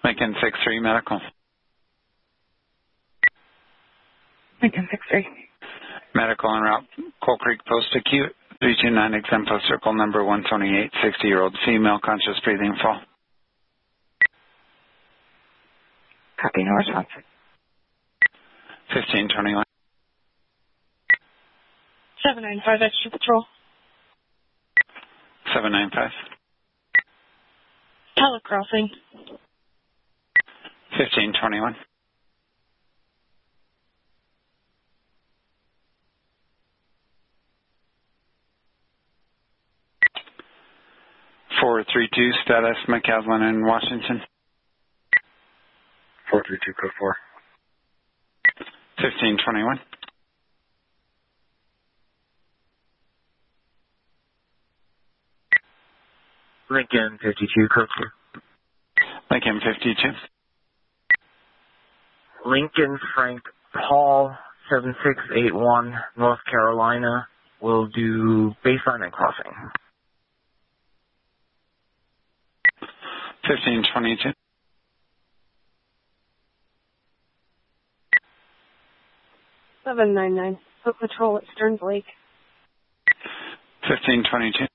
Lincoln 6-3 medical. Lincoln 6-3. Medical en route, Coal Creek Post Acute, 329 Exemplo Circle number 128, 60-year-old female, conscious breathing, fall. Copy, no response. 1521. 795 extra patrol. 795. Pallet crossing. 1521. 432 status McCaslin in Washington. 432 code 4. 1521. Lincoln 52 code 4. Lincoln 52. Lincoln Frank Paul 7681 North Carolina will do baseline and crossing. 1522. 799. Foot patrol at Stearns Lake. 1522.